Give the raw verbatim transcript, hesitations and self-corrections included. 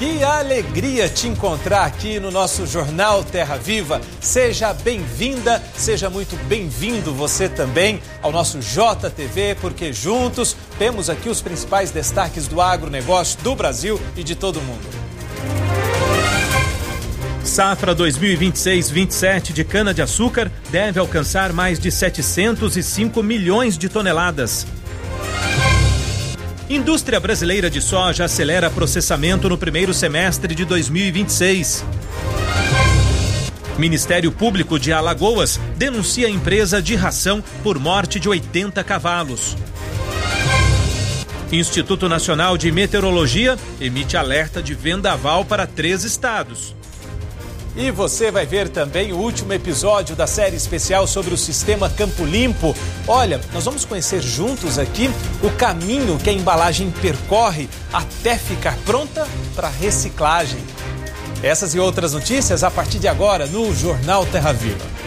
Que alegria te encontrar aqui no nosso Jornal Terra Viva. Seja bem-vinda, seja muito bem-vindo você também ao nosso J T V, porque juntos temos aqui os principais destaques do agronegócio do Brasil e de todo o mundo. Safra dois mil e vinte e seis vinte e sete de cana-de-açúcar deve alcançar mais de setecentos e cinco milhões de toneladas. Indústria brasileira de soja acelera processamento no primeiro semestre de dois mil e vinte e seis. Ministério Público de Alagoas denuncia a empresa de ração por morte de oitenta cavalos. Instituto Nacional de Meteorologia emite alerta de vendaval para três estados. E você vai ver também o último episódio da série especial sobre o Sistema Campo Limpo. Olha, nós vamos conhecer juntos aqui o caminho que a embalagem percorre até ficar pronta para reciclagem. Essas e outras notícias a partir de agora no Jornal Terra Viva.